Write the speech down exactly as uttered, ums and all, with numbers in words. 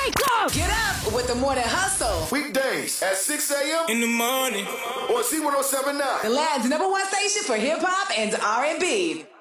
Wake up! Get up with the Morning Hustle. Weekdays at six a.m. in the morning on Z one oh seven point nine. The land's number one station for hip hop and R and B.